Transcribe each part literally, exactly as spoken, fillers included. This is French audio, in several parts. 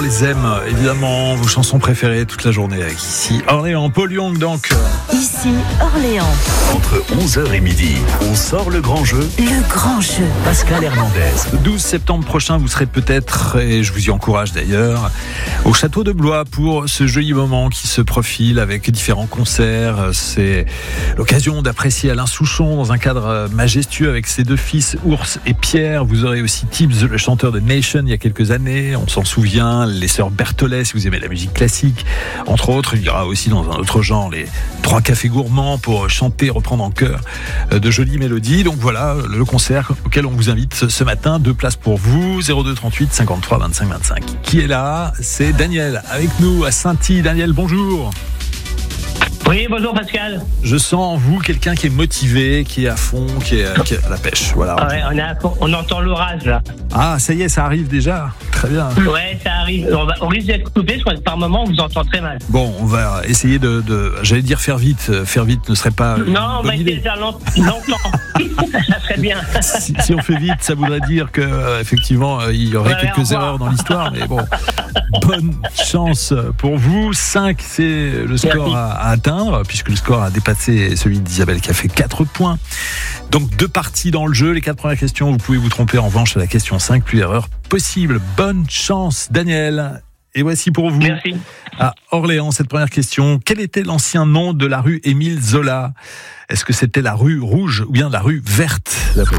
on les aime, évidemment, vos chansons préférées toute la journée avec ici Orléans, Paul Young donc. Ici Orléans. Entre onze heures et midi, on sort le grand jeu. Le grand jeu. Pascal Hernandez. Le douze septembre prochain, vous serez peut-être, et je vous y encourage d'ailleurs, au château de Blois pour ce joli moment qui se profile avec différents concerts. C'est l'occasion d'apprécier Alain Souchon dans un cadre majestueux avec ses deux fils, Ours et Pierre. Vous aurez aussi Tibbs, le chanteur de Nation, il y a quelques années. On s'en souvient, les sœurs Berthollet, si vous aimez la musique classique. Entre autres, il y aura aussi dans un autre genre les trois cafés gourmands pour chanter, reprendre en chœur de jolies mélodies. Donc voilà, le concert auquel on vous invite ce matin. Deux places pour vous, zéro deux trente-huit cinquante-trois vingt-cinq vingt-cinq. Qui est là? C'est Daniel avec nous à Saint-Y. Daniel, bonjour. Oui, bonjour Pascal. Je sens en vous quelqu'un qui est motivé, qui est à fond, qui est, qui est à la pêche. Voilà. Ah ouais, on, a, on entend l'orage là. Ah, ça y est, ça arrive déjà. Très bien. Ouais, ça arrive. On, va, on risque d'être coupé, je crois que par moment on vous entend très mal. Bon, on va essayer de, de j'allais dire faire vite. Faire vite ne serait pas. Non, on va essayer de faire longtemps. Ça serait bien. Si, si on fait vite, ça voudrait dire que euh, effectivement euh, il y aurait ouais, quelques erreurs dans l'histoire, mais bon. Bonne chance pour vous. cinq, c'est le score à, à atteindre, puisque le score a dépassé celui d'Isabelle qui a fait quatre points. Donc deux parties dans le jeu. Les quatre premières questions, vous pouvez vous tromper en revanche à la question cinq, plus erreur possible. Bonne chance, Daniel. Et voici pour vous. Merci. À Orléans, cette première question. Quel était l'ancien nom de la rue Émile Zola? Est-ce que c'était la rue Rouge ou bien la rue Verte?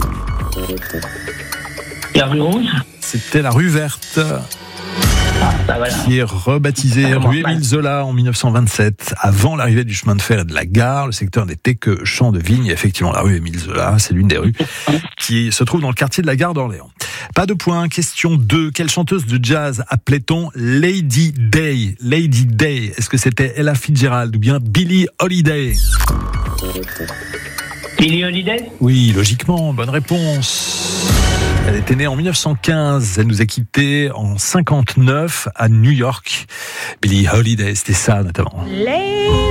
La rue Rouge? C'était la rue Verte. Ah, bah voilà. Qui est rebaptisée rue Émile Zola en dix-neuf cent vingt-sept. Avant l'arrivée du chemin de fer et de la gare, le secteur n'était que champs de vignes. Et effectivement, la rue Émile Zola, c'est l'une des rues qui se trouve dans le quartier de la gare d'Orléans. Pas de point. Question deux. Quelle chanteuse de jazz appelait-on Lady Day? Lady Day. Est-ce que c'était Ella Fitzgerald ou bien Billie Holiday? Billie Holiday? Oui, logiquement. Bonne réponse. Elle était née en dix-neuf cent quinze, elle nous a quittés en cinquante-neuf à New York. Billie Holiday, c'était ça notamment.